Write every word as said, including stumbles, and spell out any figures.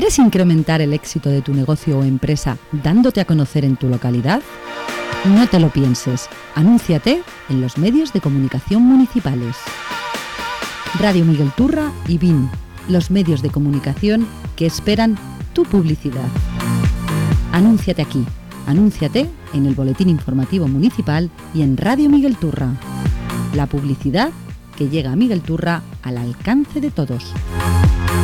¿Quieres incrementar el éxito de tu negocio o empresa dándote a conocer en tu localidad? No te lo pienses. Anúnciate en los medios de comunicación municipales. Radio Miguel Turra y B I N, los medios de comunicación que esperan tu publicidad. Anúnciate aquí. Anúnciate en el Boletín Informativo Municipal y en Radio Miguel Turra. La publicidad que llega a Miguel Turra al alcance de todos.